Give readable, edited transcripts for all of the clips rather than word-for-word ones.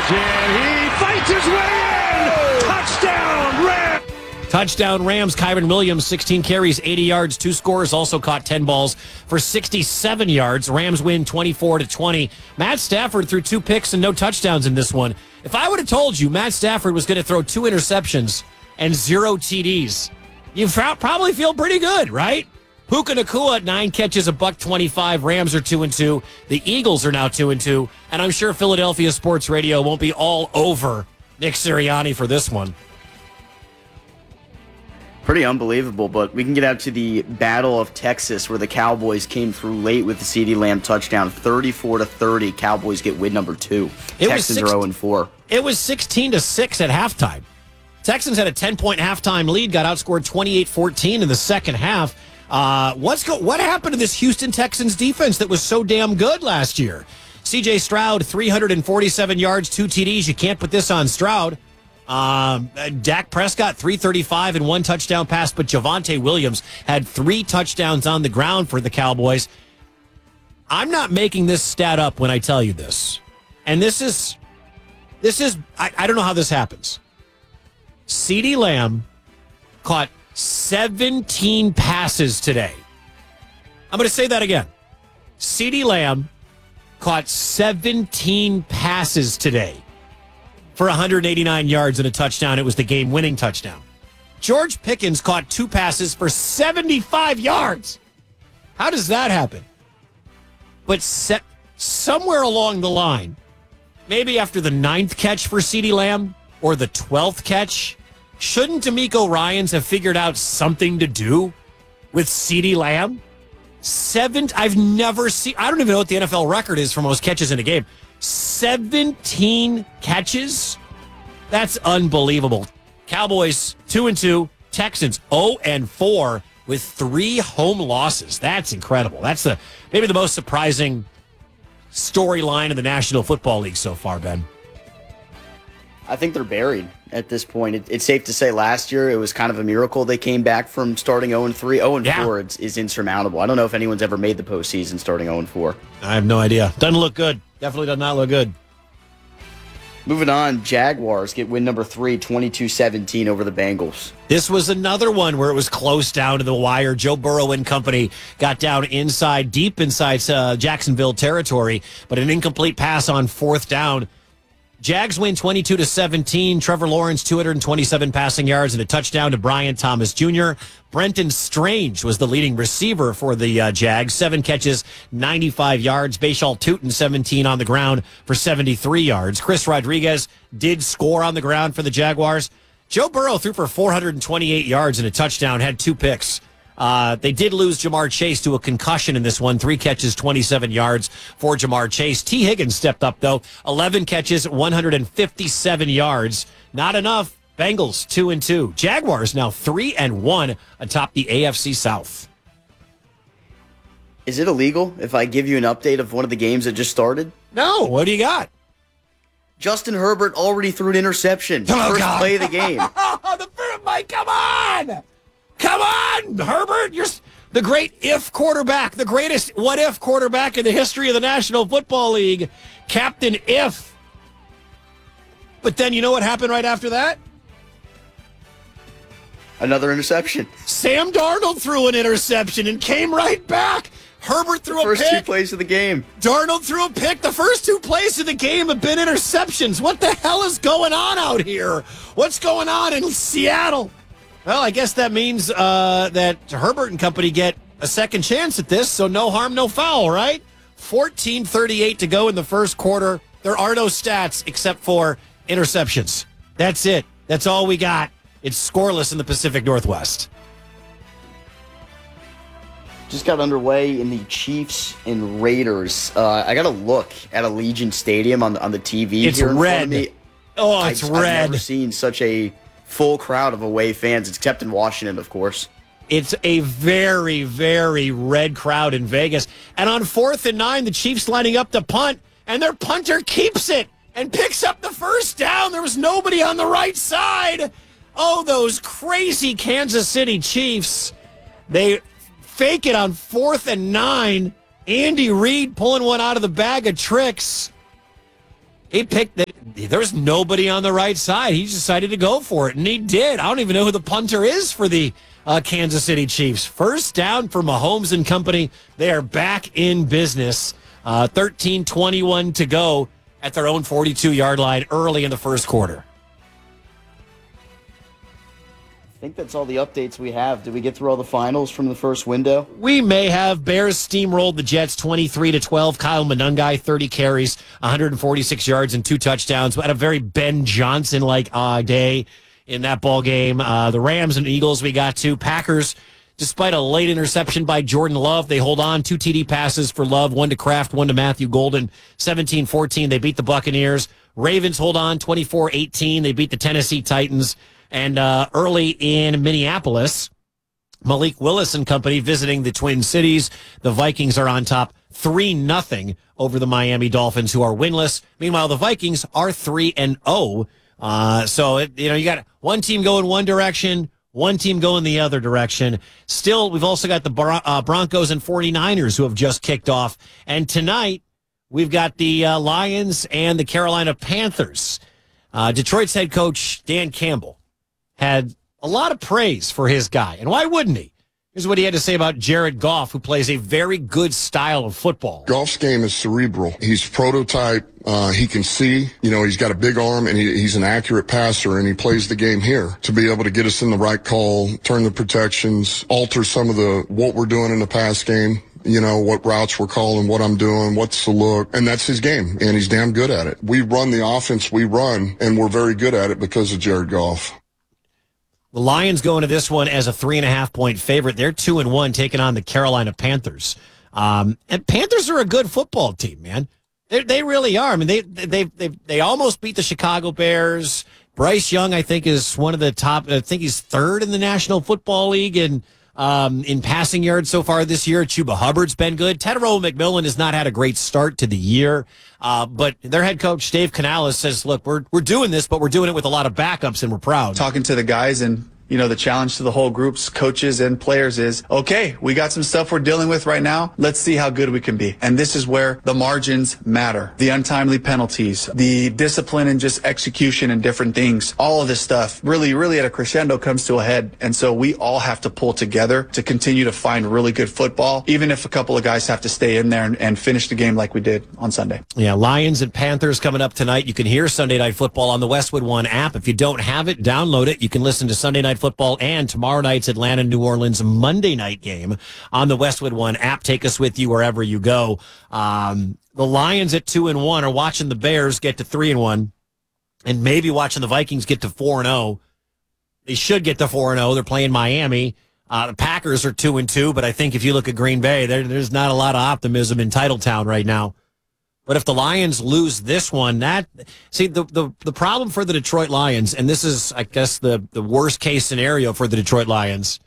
He fights his way in. Touchdown, Rams. Touchdown Rams. Kyron Williams, 16 carries, 80 yards, 2 scores, also caught 10 balls for 67 yards. Rams win 24-20. Matt Stafford threw 2 picks and no touchdowns in this one. If I would have told you Matt Stafford was going to throw 2 interceptions and 0 TDs, you probably feel pretty good, right? Puka Nacua, 9 catches, $125. Rams are 2-2. The Eagles are now 2-2. And I'm sure Philadelphia Sports Radio won't be all over Nick Sirianni for this one. Pretty unbelievable, but we can get out to the Battle of Texas where the Cowboys came through late with the CeeDee Lamb touchdown. 34-30. Cowboys get win number 2. Texans are 0-4. It was 16-6 at halftime. Texans had a 10-point halftime lead, got outscored 28-14 in the second half. What happened to this Houston Texans defense that was so damn good last year? C.J. Stroud, 347 yards, 2 TDs. You can't put this on Stroud. Dak Prescott, 335 and 1 touchdown pass, but Javonte Williams had 3 touchdowns on the ground for the Cowboys. I'm not making this stat up when I tell you this. And this is I don't know how this happens. CeeDee Lamb caught 17 passes today. I'm going to say that again. CeeDee Lamb caught 17 passes today for 189 yards and a touchdown. It was the game-winning touchdown. George Pickens caught 2 passes for 75 yards. How does that happen? But somewhere along the line, maybe after the 9th catch for CeeDee Lamb or the 12th catch, shouldn't DeMeco Ryans have figured out something to do with CeeDee Lamb? I've never seen, I don't even know what the NFL record is for most catches in a game. 17 catches? That's unbelievable. Cowboys 2-2, Texans 0-4 with 3 home losses. That's incredible. That's maybe the most surprising storyline in the National Football League so far, Ben. I think they're buried at this point. It's safe to say last year it was kind of a miracle they came back from starting 0-3. 0-4 is insurmountable. I don't know if anyone's ever made the postseason starting 0-4. I have no idea. Doesn't look good. Definitely does not look good. Moving on, Jaguars get win number 3, 22-17 over the Bengals. This was another one where it was close down to the wire. Joe Burrow and company got down deep inside Jacksonville territory, but an incomplete pass on 4th down. Jags win 22-17. Trevor Lawrence, 227 passing yards and a touchdown to Brian Thomas Jr. Brenton Strange was the leading receiver for the Jags. 7 catches, 95 yards. Bashal Tutin, 17 on the ground for 73 yards. Chris Rodriguez did score on the ground for the Jaguars. Joe Burrow threw for 428 yards and a touchdown, had 2 picks. They did lose Jamar Chase to a concussion in this one. 3 catches, 27 yards for Jamar Chase. T. Higgins stepped up, though. 11 catches, 157 yards. Not enough. Bengals 2-2. Jaguars now 3-1 atop the AFC South. Is it illegal if I give you an update of one of the games that just started? No. What do you got? Justin Herbert already threw an interception. First play of the game. Mike, come on! Come on, Herbert! You're the great if quarterback, the greatest what-if quarterback in the history of the National Football League. Captain If. But then you know what happened right after that? Another interception. Sam Darnold threw an interception and came right back. Herbert threw a pick. First 2 plays of the game. Darnold threw a pick. The first 2 plays of the game have been interceptions. What the hell is going on out here? What's going on in Seattle? Well, I guess that means that Herbert and company get a second chance at this, so no harm, no foul, right? 14:38 to go in the first quarter. There are no stats except for interceptions. That's it. That's all we got. It's scoreless in the Pacific Northwest. Just got underway in the Chiefs and Raiders. I got to look at Allegiant Stadium on the TV. It's here in red. Front of me. Oh, it's red. I've never seen such a full crowd of away fans, except in Washington, of course. It's a very, very red crowd in Vegas. And on 4th and 9, the Chiefs lining up to punt, and their punter keeps it and picks up the first down. There was nobody on the right side. Oh, those crazy Kansas City Chiefs. They fake it on 4th and 9. Andy Reid pulling one out of the bag of tricks. He picked it. There was nobody on the right side. He decided to go for it, and he did. I don't even know who the punter is for the Kansas City Chiefs. First down for Mahomes and company. They are back in business. 13:21 to go at their own 42-yard line early in the first quarter. I think that's all the updates we have. Did we get through all the finals from the first window? We may have. Bears steamrolled the Jets 23-12. Kyle Monungai, 30 carries, 146 yards, and 2 touchdowns. We had a very Ben Johnson-like day in that ball game. The Rams and Eagles we got to. Packers, despite a late interception by Jordan Love, they hold on. 2 TD passes for Love, 1 to Kraft, 1 to Matthew Golden. 17-14, they beat the Buccaneers. Ravens hold on, 24-18. They beat the Tennessee Titans. And early in Minneapolis, Malik Willis and company visiting the Twin Cities. The Vikings are on top 3-0 over the Miami Dolphins, who are winless. Meanwhile, the Vikings are 3-0. You got one team going one direction, one team going the other direction. Still, we've also got the Broncos and 49ers who have just kicked off. And tonight, we've got the Lions and the Carolina Panthers. Detroit's head coach, Dan Campbell, had a lot of praise for his guy. And why wouldn't he? Here's what he had to say about Jared Goff, who plays a very good style of football. Goff's game is cerebral. He's prototype. He can see, he's got a big arm and he's an accurate passer, and he plays the game here to be able to get us in the right call, turn the protections, alter some of what we're doing in the pass game. What routes we're calling, what I'm doing, what's the look. And that's his game, and he's damn good at it. We run the offense we run, and we're very good at it because of Jared Goff. The Lions go into this one as a 3.5-point favorite. They're 2-1, taking on the Carolina Panthers. And Panthers are a good football team, man. They really are. I mean, they almost beat the Chicago Bears. Bryce Young, I think, is one of the top. I think he's 3rd in the National Football League in passing yards so far this year. Chuba Hubbard's been good. Tetairoa McMillan has not had a great start to the year. But their head coach, Dave Canales, says, look, we're doing this, but we're doing it with a lot of backups, and we're proud. Talking to the guys, and the challenge to the whole groups, coaches and players is, okay, we got some stuff we're dealing with right now. Let's see how good we can be. And this is where the margins matter. The untimely penalties, the discipline and just execution and different things. All of this stuff really at a crescendo comes to a head. And so we all have to pull together to continue to find really good football, even if a couple of guys have to stay in there and finish the game like we did on Sunday. Yeah, Lions and Panthers coming up tonight. You can hear Sunday Night Football on the Westwood One app. If you don't have it, download it. You can listen to Sunday Night Football and tomorrow night's Atlanta-New Orleans Monday night game on the Westwood One app. Take us with you wherever you go. The Lions at 2-1 are watching the Bears get to 3-1 and maybe watching the Vikings get to 4-0. They should get to 4-0. They're playing Miami. The Packers are 2-2, but I think if you look at Green Bay, there's not a lot of optimism in Titletown right now. But if the Lions lose this one, the problem for the Detroit Lions, and this is, I guess, the worst case scenario for the Detroit Lions,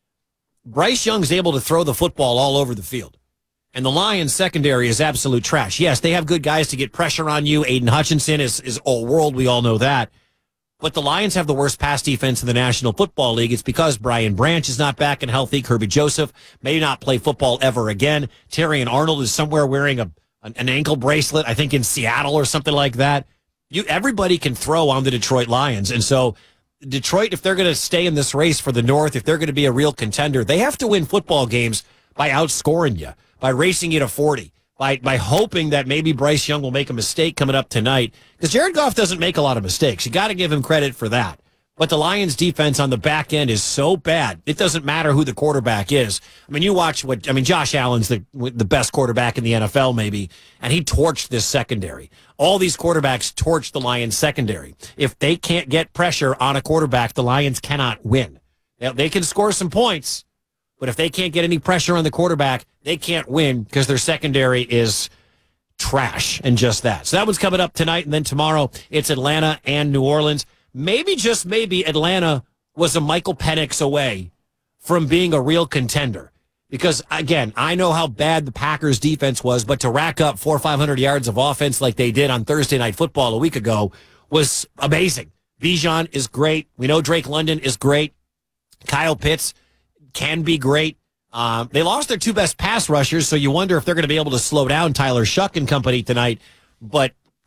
Bryce Young's able to throw the football all over the field. And the Lions secondary is absolute trash. Yes, they have good guys to get pressure on you. Aiden Hutchinson is all world. We all know that. But the Lions have the worst pass defense in the National Football League. It's because Brian Branch is not back and healthy. Kirby Joseph may not play football ever again. Terrion Arnold is somewhere wearing an ankle bracelet, I think in Seattle or something like that. Everybody can throw on the Detroit Lions. And so Detroit, if they're going to stay in this race for the North, if they're going to be a real contender, they have to win football games by outscoring you, by racing you to 40, by hoping that maybe Bryce Young will make a mistake coming up tonight. Because Jared Goff doesn't make a lot of mistakes. You got to give him credit for that. But the Lions defense on the back end is so bad, it doesn't matter who the quarterback is. I mean, you watch Josh Allen's the best quarterback in the NFL maybe, and he torched this secondary. All these quarterbacks torched the Lions secondary. If they can't get pressure on a quarterback, the Lions cannot win. Now, they can score some points, but if they can't get any pressure on the quarterback, they can't win because their secondary is trash and just that. So that one's coming up tonight, and then tomorrow it's Atlanta and New Orleans. Maybe, just maybe, Atlanta was a Michael Penix away from being a real contender. Because, again, I know how bad the Packers' defense was, but to rack up 400 or 500 yards of offense like they did on Thursday Night Football a week ago was amazing. Bijan is great. We know Drake London is great. Kyle Pitts can be great. They lost their 2 best pass rushers, so you wonder if they're going to be able to slow down Tyler Shuck and company tonight. But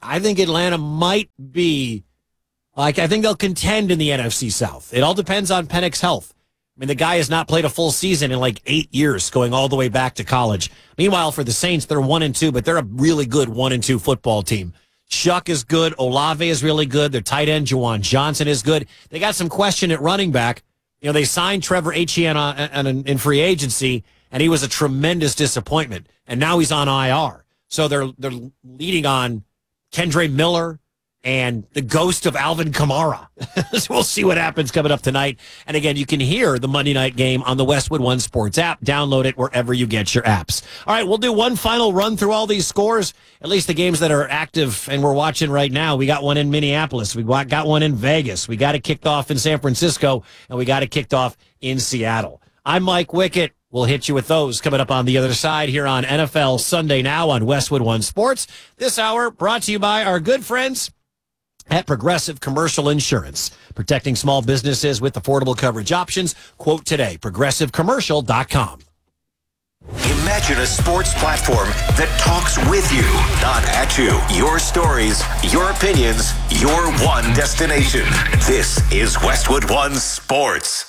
I think Atlanta might be, I think they'll contend in the NFC South. It all depends on Penix's health. I mean, the guy has not played a full season in like 8 years, going all the way back to college. Meanwhile, for the Saints, they're 1-2, but they're a really good 1-2 football team. Shuck is good. Olave is really good. Their tight end, Juwan Johnson, is good. They got some question at running back. They signed Trevor Etienne in free agency, and he was a tremendous disappointment. And now he's on IR. So they're leading on Kendre Miller and the ghost of Alvin Kamara. So we'll see what happens coming up tonight. And again, you can hear the Monday night game on the Westwood One Sports app. Download it wherever you get your apps. All right, we'll do one final run through all these scores, at least the games that are active and we're watching right now. We got one in Minneapolis. We got one in Vegas. We got it kicked off in San Francisco, and we got it kicked off in Seattle. I'm Mike Wickett. We'll hit you with those coming up on the other side here on NFL Sunday Now on Westwood One Sports. This hour brought to you by our good friends at Progressive Commercial Insurance, protecting small businesses with affordable coverage options. Quote today, progressivecommercial.com. Imagine a sports platform that talks with you, not at you. Your stories, your opinions, your one destination. This is Westwood One Sports.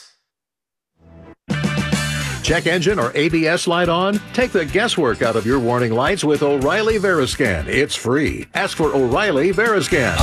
Check engine or ABS light on? Take the guesswork out of your warning lights with O'Reilly Veriscan. It's free. Ask for O'Reilly Veriscan.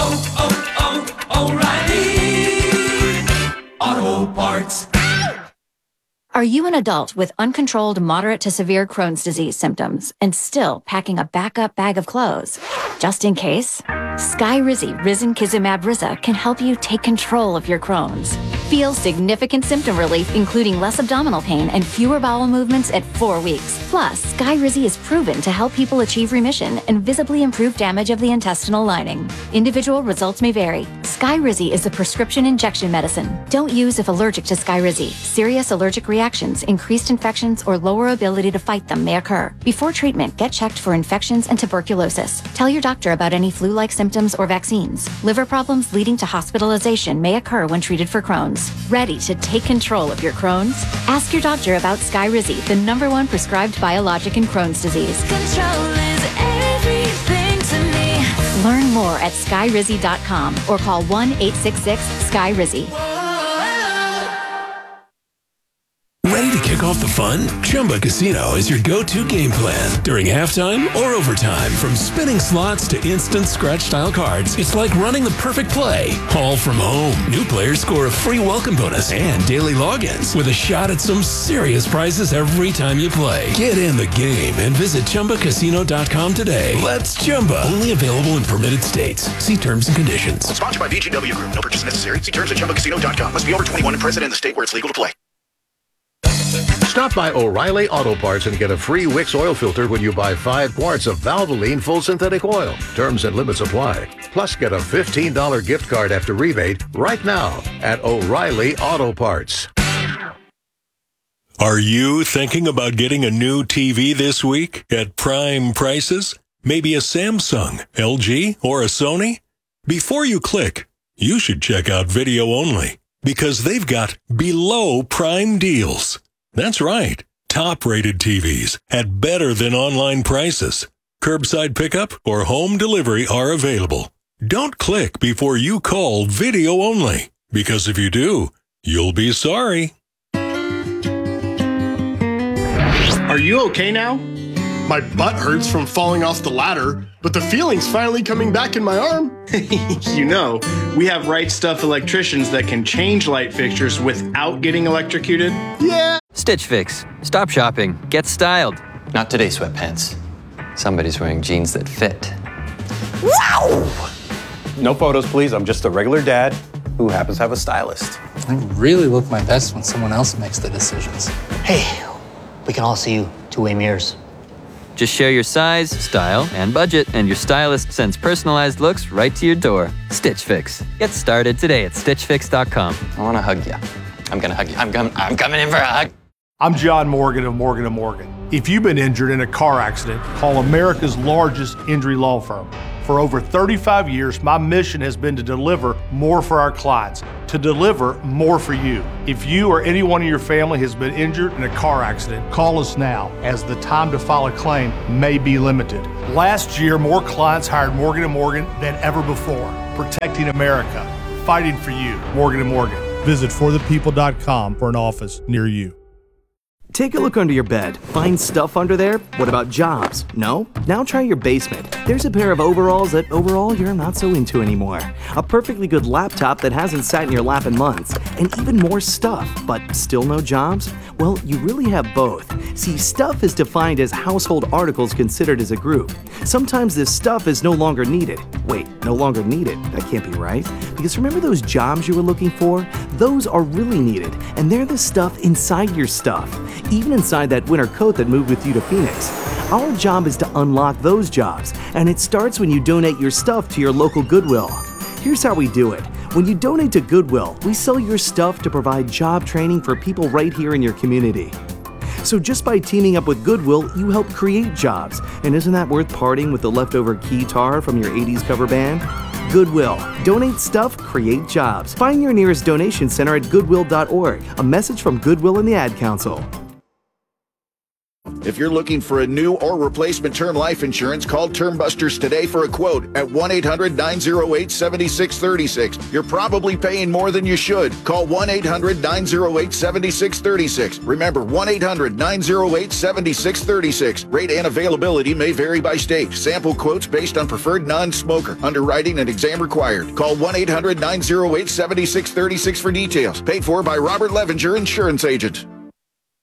O'Reilly Auto Parts. Are you an adult with uncontrolled moderate to severe Crohn's disease symptoms and still packing a backup bag of clothes? Just in case? Skyrizi Risankizumab Riza can help you take control of your Crohn's. Feel significant symptom relief, including less abdominal pain and fewer bowel movements at 4 weeks. Plus, Skyrizi is proven to help people achieve remission and visibly improve damage of the intestinal lining. Individual results may vary. Skyrizi is a prescription injection medicine. Don't use if allergic to Skyrizi. Serious allergic reactions, increased infections, or lower ability to fight them may occur. Before treatment, get checked for infections and tuberculosis. Tell your doctor about any flu-like symptoms or vaccines. Liver problems leading to hospitalization may occur when treated for Crohn's. Ready to take control of your Crohn's? Ask your doctor about Skyrizi, the #1 prescribed biologic in Crohn's disease. Control is everything to me. Learn more at skyrizi.com or call 1-866-SKYRIZI. Ready to kick off the fun? Chumba Casino is your go-to game plan during halftime or overtime. From spinning slots to instant scratch-style cards, it's like running the perfect play, all from home. New players score a free welcome bonus and daily logins with a shot at some serious prizes every time you play. Get in the game and visit ChumbaCasino.com today. Let's Chumba. Only available in permitted states. See terms and conditions. Sponsored by VGW Group. No purchase necessary. See terms at ChumbaCasino.com. Must be over 21 and present in the state where it's legal to play. Stop by O'Reilly Auto Parts and get a free Wix oil filter when you buy 5 quarts of Valvoline full synthetic oil. Terms and limits apply. Plus, get a $15 gift card after rebate right now at O'Reilly Auto Parts. Are you thinking about getting a new TV this week at prime prices? Maybe a Samsung, LG, or a Sony? Before you click, you should check out Video Only, because they've got below prime deals. That's right. Top-rated TVs at better than online prices. Curbside pickup or home delivery are available. Don't click before you call Video Only, because if you do, you'll be sorry. Are you okay now? My butt hurts from falling off the ladder, but the feeling's finally coming back in my arm. You know, we have Right Stuff electricians that can change light fixtures without getting electrocuted. Yeah. Stitch Fix. Stop shopping. Get styled. Not today, sweatpants. Somebody's wearing jeans that fit. Wow! No photos, please. I'm just a regular dad who happens to have a stylist. I really look my best when someone else makes the decisions. Hey, we can all see you two-way mirrors. Just share your size, style, and budget, and your stylist sends personalized looks right to your door. Stitch Fix. Get started today at StitchFix.com. I want to hug you. I'm going to hug you. I'm coming in for a hug. I'm John Morgan of Morgan & Morgan. If you've been injured in a car accident, call America's largest injury law firm. For over 35 years, my mission has been to deliver more for our clients, to deliver more for you. If you or anyone in your family has been injured in a car accident, call us now, as the time to file a claim may be limited. Last year, more clients hired Morgan & Morgan than ever before, protecting America, fighting for you. Morgan & Morgan. Visit forthepeople.com for an office near you. Take a look under your bed. Find stuff under there? What about jobs? No? Now try your basement. There's a pair of overalls that overall you're not so into anymore. A perfectly good laptop that hasn't sat in your lap in months. And even more stuff, but still no jobs? Well, you really have both. See, stuff is defined as household articles considered as a group. Sometimes this stuff is no longer needed. Wait, no longer needed? That can't be right. Because remember those jobs you were looking for? Those are really needed, and they're the stuff inside your stuff. Even inside that winter coat that moved with you to Phoenix. Our job is to unlock those jobs, and it starts when you donate your stuff to your local Goodwill. Here's how we do it. When you donate to Goodwill, we sell your stuff to provide job training for people right here in your community. So just by teaming up with Goodwill, you help create jobs. And isn't that worth parting with the leftover guitar from your 80s cover band? Goodwill. Donate stuff, create jobs. Find your nearest donation center at goodwill.org. A message from Goodwill and the Ad Council. If you're looking for a new or replacement term life insurance, call Term Busters today for a quote at 1-800-908-7636. You're probably paying more than you should. Call 1-800-908-7636. Remember, 1-800-908-7636. Rate and availability may vary by state. Sample quotes based on preferred non-smoker. Underwriting and exam required. Call 1-800-908-7636 for details. Paid for by Robert Levinger, Insurance Agent.